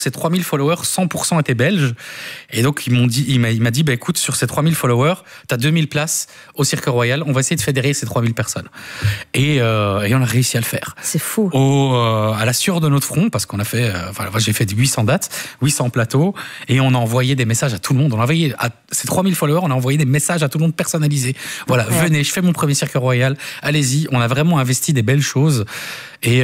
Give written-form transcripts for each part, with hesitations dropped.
Ces 3000 followers, 100% étaient belges. Et donc, il m'a dit, bah, écoute, sur ces 3000 followers, t'as 2000 places au Cirque Royal. On va essayer de fédérer ces 3000 personnes. Et on a réussi à le faire. C'est fou. À la sueur de notre front, parce qu'on a fait, j'ai fait 800 dates, 800 plateaux, et on a envoyé des messages à tout le monde. On a envoyé à ces 3000 followers, on a envoyé des messages à tout le monde personnalisés. Voilà, venez, je fais mon premier Cirque Royal. Allez-y. On a vraiment investi des belles choses. Et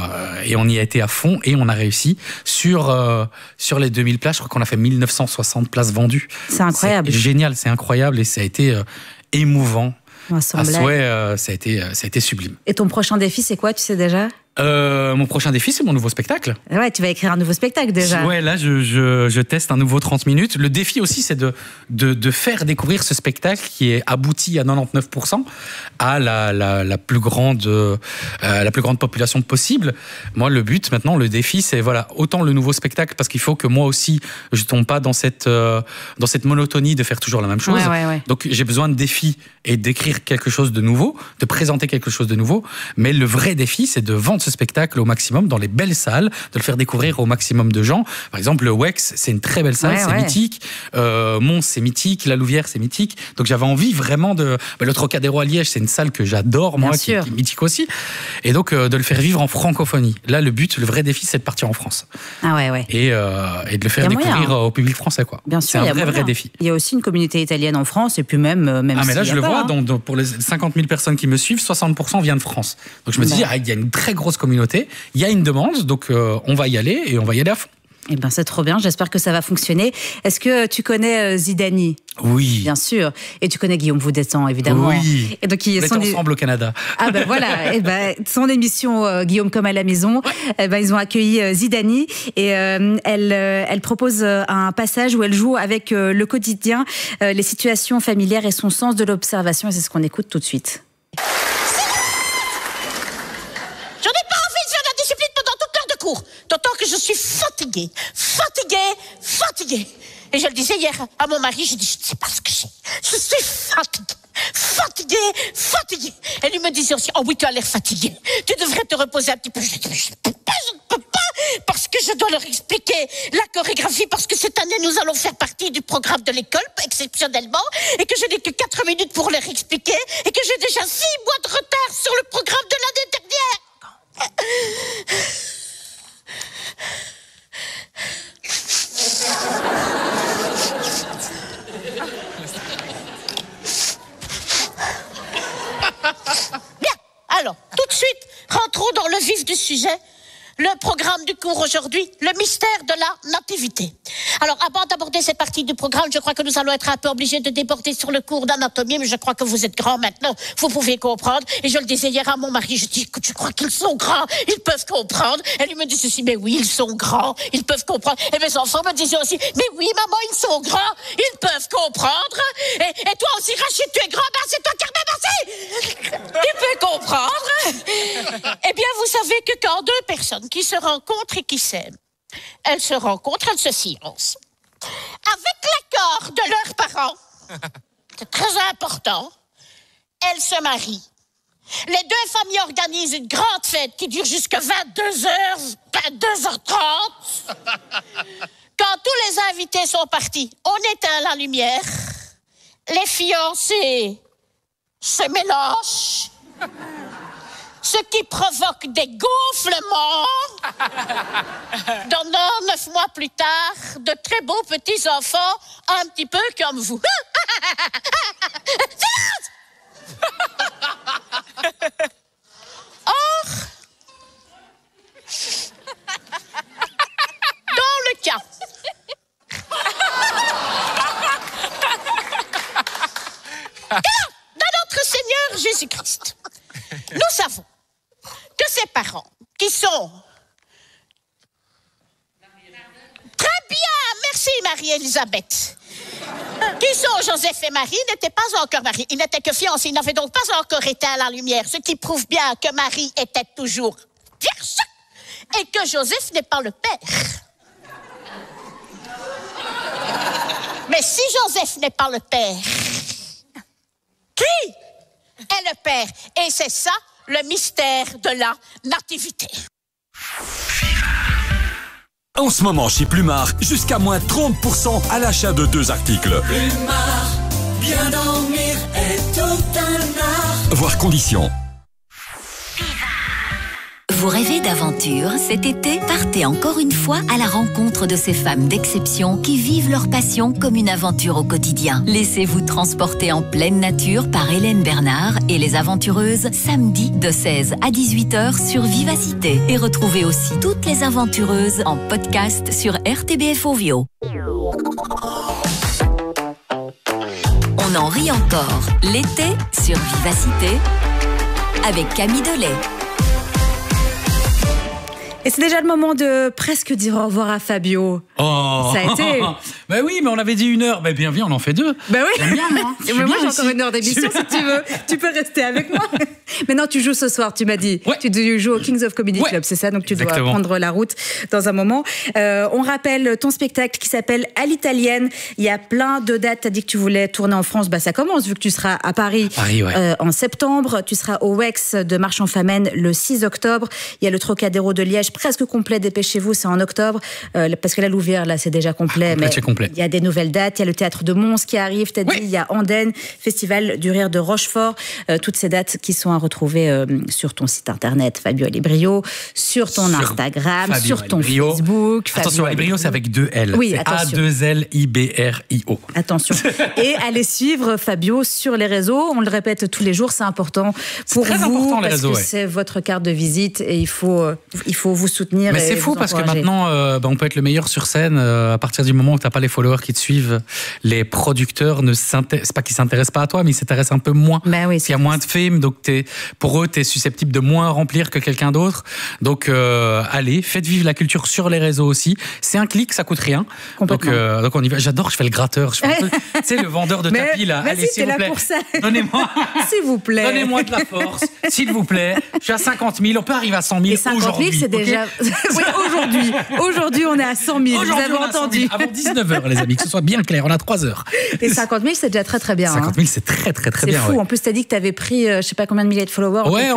on y a été à fond et on a réussi sur les 2000 places. Je crois qu'on a fait 1960 places vendues. C'est incroyable. C'est génial, c'est incroyable et ça a été émouvant. Ça a été sublime. Et ton prochain défi, c'est quoi, tu sais déjà ? Mon prochain défi, c'est mon nouveau spectacle. Ouais, tu vas écrire un nouveau spectacle déjà. Ouais, là, je teste un nouveau 30 minutes. Le défi aussi, c'est de faire découvrir ce spectacle qui est abouti à 99% à la plus grande population possible. Moi, le but maintenant, le défi, c'est autant le nouveau spectacle parce qu'il faut que moi aussi, je tombe pas dans cette monotonie de faire toujours la même chose. Ouais. Donc, j'ai besoin de défis et d'écrire quelque chose de nouveau, de présenter quelque chose de nouveau. Mais le vrai défi, c'est de vendre ce spectacle au maximum dans les belles salles, de le faire découvrir au maximum de gens. Par exemple, le Wex, c'est une très belle salle, c'est mythique. Mons, c'est mythique. La Louvière, c'est mythique. Donc j'avais envie vraiment le Trocadéro à Liège, c'est une salle que j'adore, moi, qui est mythique aussi. Et donc de le faire vivre en francophonie. Là, le vrai défi, c'est de partir en France. Ah ouais. Et de le faire découvrir au public français, quoi. Bien sûr, c'est un vrai défi. Il y a aussi une communauté italienne en France, et puis même mais là, je le vois, pour les 50 000 personnes qui me suivent, 60% viennent de France. Donc je me dis, il y a une très grosse communauté, il y a une demande, donc on va y aller et on va y aller à fond. Eh ben, c'est trop bien, j'espère que ça va fonctionner. Est-ce que tu connais Zidani ? Oui. Bien sûr. Et tu connais Guillaume Vaudestan, évidemment. Oui. Et donc, on est ensemble au Canada. Ah ben voilà, son émission Guillaume comme à la maison, ils ont accueilli Zidani et elle propose un passage où elle joue avec le quotidien, les situations familières et son sens de l'observation. Et c'est ce qu'on écoute tout de suite. D'autant que je suis fatiguée. Et je le disais hier à mon mari, je dis, je ne sais pas ce que j'ai. Je suis fatiguée. Et lui me disait aussi, oh oui, tu as l'air fatiguée. Tu devrais te reposer un petit peu. Je dis, je ne peux pas, parce que je dois leur expliquer la chorégraphie, parce que cette année, nous allons faire partie du programme de l'école, exceptionnellement, et que je n'ai que 4 minutes pour leur expliquer, et que j'ai déjà 6 mois de retard sur le programme de l'année dernière. Bien, alors, tout de suite, rentrons dans le vif du sujet. Le programme du cours aujourd'hui, le mystère de la nativité. Alors, avant d'aborder cette partie du programme, je crois que nous allons être un peu obligés de déborder sur le cours d'anatomie, mais je crois que vous êtes grands maintenant, vous pouvez comprendre. Et je le disais hier à mon mari, je dis, écoute, je crois qu'ils sont grands, ils peuvent comprendre. Elle lui me dit ceci, mais oui, ils sont grands, ils peuvent comprendre. Et mes enfants me disaient aussi, mais oui, maman, ils sont grands, ils peuvent comprendre. Et toi aussi, Rachid, tu es grand, ben c'est toi qui remets aussi. Tu peux comprendre. Eh bien, vous savez que quand 2 personnes qui se rencontrent et qui s'aiment, elles se rencontrent, elles se fiancent. Avec l'accord de leurs parents, c'est très important, elles se marient. Les 2 familles organisent une grande fête qui dure jusqu'à 22h, 22h30. Quand tous les invités sont partis, on éteint la lumière. Les fiancés se mélangent. Ce qui provoque des gonflements. Donnant 9 mois plus tard, de très beaux petits enfants, un petit peu comme vous. Or, dans le cas de notre Seigneur Jésus-Christ, nous savons que ces parents, qui sont... Très bien, merci Marie-Élisabeth. Qui sont Joseph et Marie, n'étaient pas encore mariés. Ils n'étaient que fiancés, ils n'avaient donc pas encore éteint la lumière, ce qui prouve bien que Marie était toujours vierge et que Joseph n'est pas le père. Mais si Joseph n'est pas le père, qui est le père? Et c'est ça, le mystère de la nativité. En ce moment, chez Plumard, jusqu'à moins 30% à l'achat de 2 articles. Plumard, bien dormir est tout un art. Voir conditions. Vous rêvez d'aventure cet été? Partez encore une fois à la rencontre de ces femmes d'exception qui vivent leur passion comme une aventure au quotidien. Laissez-vous transporter en pleine nature par Hélène Bernard et les aventureuses samedi de 16 à 18h sur Vivacité. Et retrouvez aussi toutes les aventureuses en podcast sur RTBF Ovio. On en rit encore l'été sur Vivacité avec Camille Delay. Et c'est déjà le moment de presque dire au revoir à Fabio. Oh. Ça a été. Ben oui, mais on avait dit 1 heure. Ben bien, viens, on en fait 2. Ben oui. J'aime bien, moi. Mais moi, j'ai encore 1 heure d'émission si tu veux. Tu peux rester avec moi. Maintenant, tu joues ce soir, tu m'as dit. Ouais. Tu joues au Kings of Comedy Club, c'est ça? Donc tu dois prendre la route dans un moment. On rappelle ton spectacle qui s'appelle À l'italienne. Il y a plein de dates. Tu as dit que tu voulais tourner en France. Ben ça commence vu que tu seras à Paris, en septembre. Tu seras au WEX de Marchand-Famenne le 6 octobre. Il y a le Trocadéro de Liège presque complet, dépêchez-vous, c'est en octobre, parce que la Louvière, là, c'est déjà complet, mais il y a des nouvelles dates, il y a le théâtre de Mons qui arrive, t'as dit, il y a Andenne, Festival du Rire de Rochefort, toutes ces dates qui sont à retrouver sur ton site internet, Fabio Alibrio, sur ton Instagram, Fabio sur ton Alibrio. Facebook. Attention, Alibrio, c'est avec 2 L. Oui, c'est attention. A2LIBRIO. Attention. Et allez suivre Fabio sur les réseaux, on le répète tous les jours, c'est important pour vous, important, les parce réseaux, que c'est votre carte de visite et il faut vous soutenir. Mais c'est fou parce que maintenant, on peut être le meilleur sur scène à partir du moment où tu n'as pas les followers qui te suivent. Les producteurs c'est pas qu'ils s'intéressent pas à toi, mais ils s'intéressent un peu moins. Ben oui, il y a moins de fame, donc pour eux, tu es susceptible de moins remplir que quelqu'un d'autre. Donc, allez, faites vivre la culture sur les réseaux aussi. C'est un clic, ça coûte rien. Donc on y va. J'adore, je fais le gratteur. Je fais un peu, tu sais, le vendeur de tapis là. Allez, s'il vous plaît. Pour ça. Donnez-moi. S'il vous plaît. Donnez-moi de la force, s'il vous plaît. Je suis à 50 000, on peut arriver à 100 000 Et 50 000, c'est déjà. Oui, aujourd'hui, on est à 100 000. Vous avez entendu. Avant 19h, les amis, que ce soit bien clair, on a 3 heures. Et 50 000, c'est déjà très très bien. 50 000, c'est très très très bien. C'est fou. Ouais. En plus, tu as dit que tu avais pris, je sais pas combien de milliers de followers. Ouais,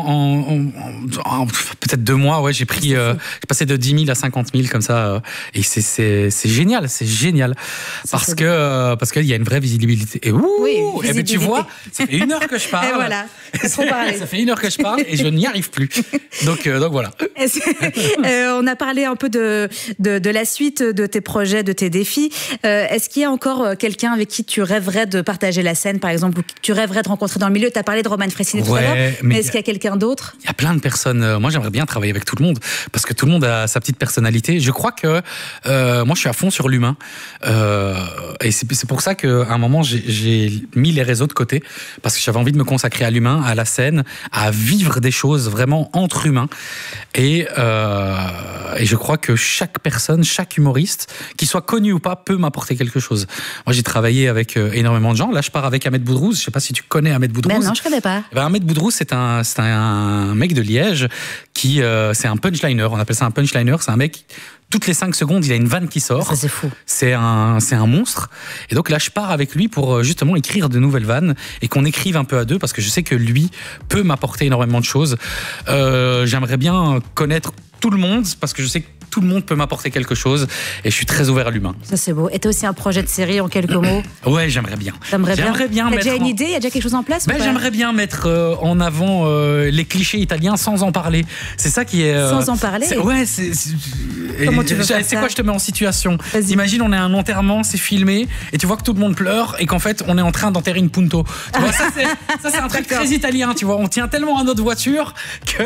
en peut-être 2 mois, ouais, j'ai passé de 10 000 à 50 000 comme ça. Et c'est génial, c'est génial. Parce qu'il y a une vraie visibilité. Et et ben, tu vois, ça fait 1 heure que je parle. Et voilà, ça fait 1 heure que je parle et je n'y arrive plus. Donc voilà. On a parlé un peu de la suite de tes projets, de tes défis. Est-ce qu'il y a encore quelqu'un avec qui tu rêverais de partager la scène, par exemple, ou que tu rêverais de rencontrer dans le milieu? Tu as parlé de Roman Frécinet tout à l'heure, mais est-ce qu'il y a quelqu'un d'autre? Il y a plein de personnes. Moi, j'aimerais bien travailler avec tout le monde parce que tout le monde a sa petite personnalité. Je crois que moi, je suis à fond sur l'humain. Et c'est pour ça qu'à un moment, j'ai mis les réseaux de côté parce que j'avais envie de me consacrer à l'humain, à la scène, à vivre des choses vraiment entre humains. Et je crois que chaque personne, chaque humoriste, qu'il soit connu ou pas, peut m'apporter quelque chose. Moi, j'ai travaillé avec énormément de gens. Là, je pars avec Ahmed Boudrouz. Je sais pas si tu connais Ahmed Boudrouz. Ben non, je connais pas. Ahmed Boudrouz, c'est un mec de Liège qui, c'est un punchliner. On appelle ça un punchliner. C'est un mec, toutes les 5 secondes, il a une vanne qui sort. Ça, c'est fou. C'est un monstre. Et donc là, je pars avec lui pour justement écrire de nouvelles vannes et qu'on écrive un peu à 2 parce que je sais que lui peut m'apporter énormément de choses. J'aimerais bien connaître tout le monde parce que je sais que tout le monde peut m'apporter quelque chose et je suis très ouvert à l'humain. Ça, c'est beau. Et t'as aussi un projet de série en quelques mots? Ouais, j'aimerais bien. J'aimerais bien. T'as déjà une idée? Il y a déjà quelque chose en place? J'aimerais bien mettre en avant les clichés italiens sans en parler. C'est ça qui est... Sans en parler? Ouais, Comment tu veux faire ça? C'est quoi, je te mets en situation. Imagine, on est à un enterrement, c'est filmé, et tu vois que tout le monde pleure, et qu'en fait, on est en train d'enterrer une punto. Tu vois, ça, c'est un truc très italien, tu vois. On tient tellement à notre voiture que...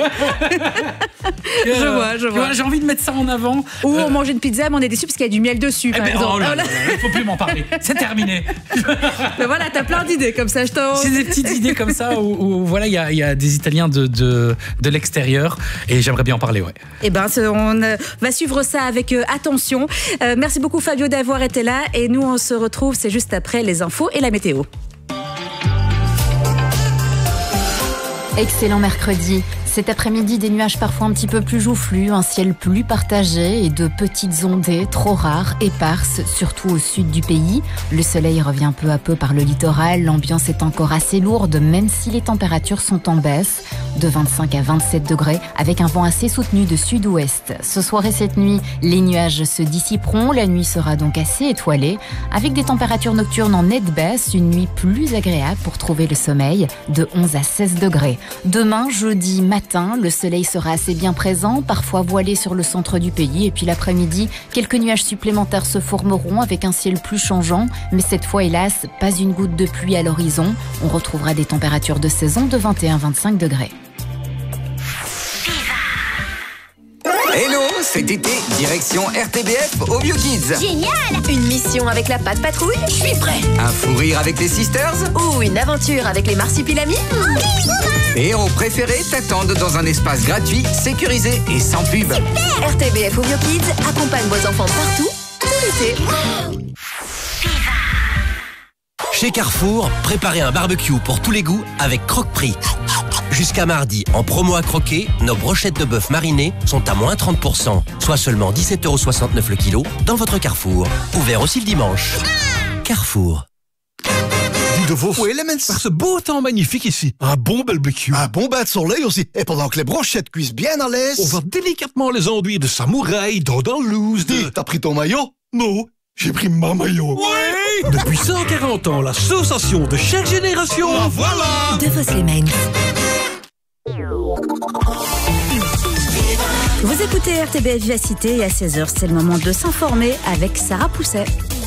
Je vois. J'ai envie de mettre ça en avant. Ou on mange une pizza, mais on est déçu parce qu'il y a du miel dessus, par exemple. Oh là, il faut plus m'en parler. C'est terminé. Mais voilà, t'as plein d'idées comme ça. C'est des petites idées comme ça où voilà, il y a des Italiens de l'extérieur et j'aimerais bien en parler, ouais. Eh ben, on va suivre ça avec attention. Merci beaucoup Fabio d'avoir été là et nous on se retrouve, c'est juste après les infos et la météo. Excellent mercredi. Cet après-midi, des nuages parfois un petit peu plus joufflus, un ciel plus partagé et de petites ondées trop rares, éparses, surtout au sud du pays. Le soleil revient peu à peu par le littoral. L'ambiance est encore assez lourde, même si les températures sont en baisse, de 25 à 27 degrés, avec un vent assez soutenu de sud-ouest. Ce soir et cette nuit, les nuages se dissiperont. La nuit sera donc assez étoilée, avec des températures nocturnes en nette baisse, une nuit plus agréable pour trouver le sommeil, de 11 à 16 degrés. Demain, jeudi matin, le soleil sera assez bien présent, parfois voilé sur le centre du pays. Et puis l'après-midi, quelques nuages supplémentaires se formeront avec un ciel plus changeant. Mais cette fois, hélas, pas une goutte de pluie à l'horizon. On retrouvera des températures de saison de 21-25 degrés. Hello, cet été, direction RTBF au Bio Kids. Génial! Une mission avec la Patte Patrouille? Je suis prêt. Un fou rire avec les Sisters? Ou une aventure avec les Marsupilamis? Tes héros préférés t'attendent dans un espace gratuit, sécurisé et sans pub. Super! RTBF au Bio Kids accompagne vos enfants partout, tout l'été. Chez Carrefour, préparez un barbecue pour tous les goûts avec Croque-Prix. Jusqu'à mardi, en promo à croquer, nos brochettes de bœuf marinées sont à moins 30%, soit seulement 17,69€ le kilo dans votre Carrefour. Ouvert aussi le dimanche. Carrefour. De vos Elements. Par ce beau temps magnifique ici. Un bon barbecue. Un bon bain de soleil aussi. Et pendant que les brochettes cuisent bien à l'aise, on va délicatement les enduire de samouraï, d'andalouse, de... T'as pris ton maillot? Non, j'ai pris ma maillot. Ouais. Depuis 140 ans, l'association de chaque génération. La voilà. De vos Elements. Vous écoutez RTBF Vivacité et à 16h, c'est le moment de s'informer avec Sarah Pousset.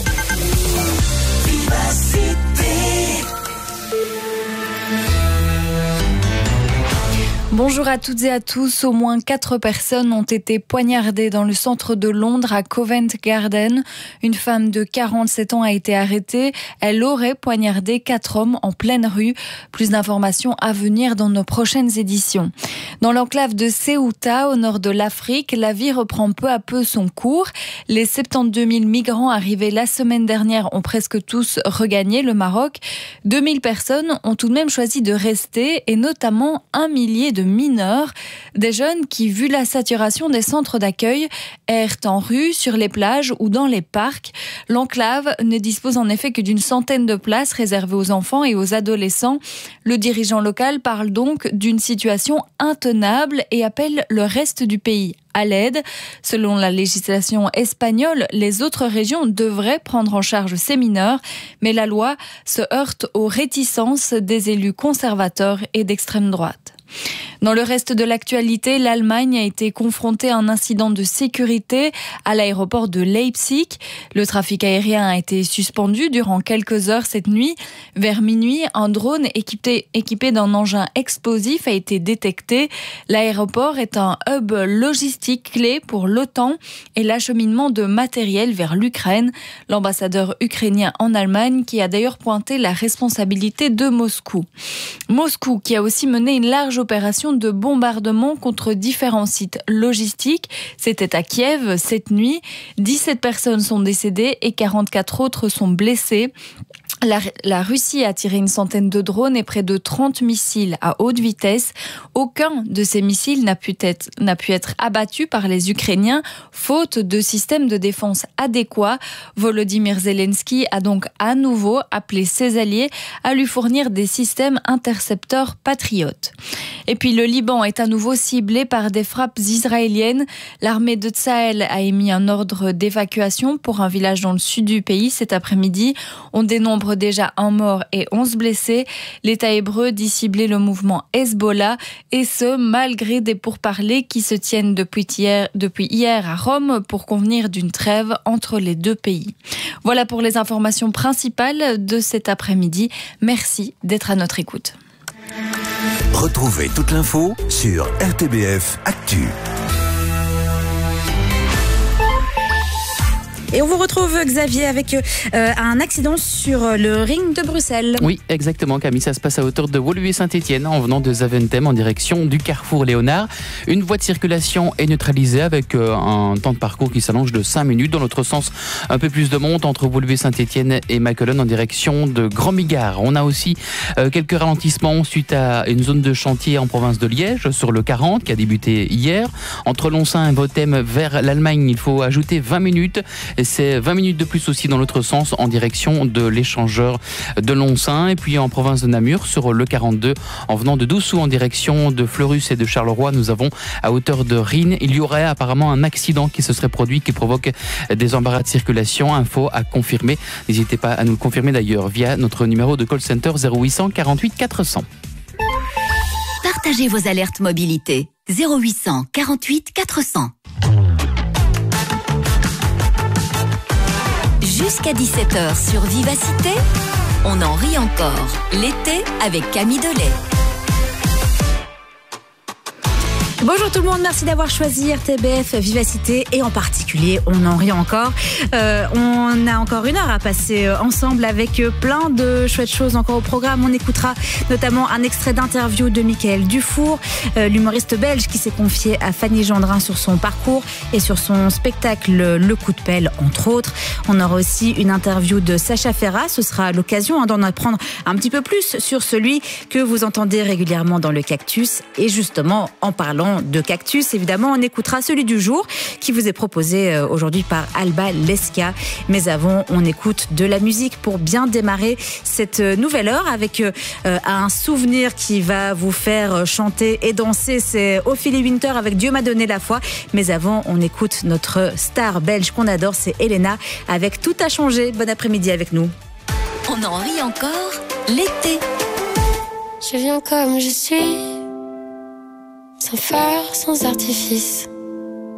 Bonjour à toutes et à tous. Au moins 4 personnes ont été poignardées dans le centre de Londres à Covent Garden. Une femme de 47 ans a été arrêtée. Elle aurait poignardé 4 hommes en pleine rue. Plus d'informations à venir dans nos prochaines éditions. Dans l'enclave de Ceuta, au nord de l'Afrique, la vie reprend peu à peu son cours. Les 72 000 migrants arrivés la semaine dernière ont presque tous regagné le Maroc. 2000 personnes ont tout de même choisi de rester et notamment 1 millier de mineurs, des jeunes qui, vu la saturation des centres d'accueil, errent en rue, sur les plages ou dans les parcs. L'enclave ne dispose en effet que d'une centaine de places réservées aux enfants et aux adolescents. Le dirigeant local parle donc d'une situation intenable et appelle le reste du pays à l'aide. Selon la législation espagnole, les autres régions devraient prendre en charge ces mineurs, mais la loi se heurte aux réticences des élus conservateurs et d'extrême droite. Dans le reste de l'actualité, l'Allemagne a été confrontée à un incident de sécurité à l'aéroport de Leipzig. Le trafic aérien a été suspendu durant quelques heures cette nuit. Vers minuit, un drone équipé d'un engin explosif a été détecté. L'aéroport est un hub logistique clé pour l'OTAN et l'acheminement de matériel vers l'Ukraine. L'ambassadeur ukrainien en Allemagne qui a d'ailleurs pointé la responsabilité de Moscou. Moscou qui a aussi mené une large opération de bombardement contre différents sites logistiques. C'était à Kiev cette nuit. 17 personnes sont décédées et 44 autres sont blessées. La Russie a tiré une centaine de drones et près de 30 missiles à haute vitesse. Aucun de ces missiles n'a pu être abattu par les Ukrainiens, faute de système de défense adéquat. Volodymyr Zelensky a donc à nouveau appelé ses alliés à lui fournir des systèmes intercepteurs patriotes. Et puis le Liban est à nouveau ciblé par des frappes israéliennes. L'armée de Tsahel a émis un ordre d'évacuation pour un village dans le sud du pays cet après-midi. On dénombre déjà 1 mort et 11 blessés. L'État hébreu dit cibler le mouvement Hezbollah, et ce, malgré des pourparlers qui se tiennent depuis hier à Rome pour convenir d'une trêve entre les deux pays. Voilà pour les informations principales de cet après-midi. Merci d'être à notre écoute. Retrouvez toute l'info sur RTBF Actu. Et on vous retrouve, Xavier, avec un accident sur le ring de Bruxelles. Oui, exactement, Camille. Ça se passe à hauteur de Woluwe-Saint-Étienne en venant de Zaventem en direction du carrefour Léonard. Une voie de circulation est neutralisée avec un temps de parcours qui s'allonge de 5 minutes. Dans l'autre sens, un peu plus de monte entre Woluwe-Saint-Étienne et Maquelone en direction de Grand-Migard. On a aussi quelques ralentissements suite à une zone de chantier en province de Liège sur le 40 qui a débuté hier. Entre Lonsin et Bothème vers l'Allemagne, il faut ajouter 20 minutes. Et c'est 20 minutes de plus aussi dans l'autre sens en direction de l'échangeur de Lonsin. Et puis en province de Namur sur le 42 en venant de Doussou en direction de Fleurus et de Charleroi, nous avons à hauteur de Rhine. Il y aurait apparemment un accident qui se serait produit qui provoque des embarras de circulation. Info à confirmer. N'hésitez pas à nous le confirmer d'ailleurs via notre numéro de call center 0800 48 400. Partagez vos alertes mobilité 0800 48 400. Jusqu'à 17h sur Vivacité, on en rit encore. L'été avec Camille Delay. Bonjour tout le monde, merci d'avoir choisi RTBF Vivacité et en particulier on en rit encore. On a encore une heure à passer ensemble avec plein de chouettes choses encore au programme. On écoutera notamment un extrait d'interview de Michael Dufour, l'humoriste belge qui s'est confié à Fanny Gendrin sur son parcours et sur son spectacle Le Coup de Pelle entre autres. On aura aussi une interview de Sacha Ferra, ce sera l'occasion d'en apprendre un petit peu plus sur celui que vous entendez régulièrement dans le Cactus. Et justement en parlant de Cactus, évidemment, on écoutera celui du jour qui vous est proposé aujourd'hui par Alba Lesca. Mais avant, on écoute de la musique pour bien démarrer cette nouvelle heure avec un souvenir qui va vous faire chanter et danser. C'est Ophélie Winter avec Dieu m'a donné la foi. Mais avant, on écoute notre star belge qu'on adore, c'est Elena avec Tout a changé. Bon après-midi avec nous. On en rit encore l'été. Je viens comme je suis, sans phare, sans artifice.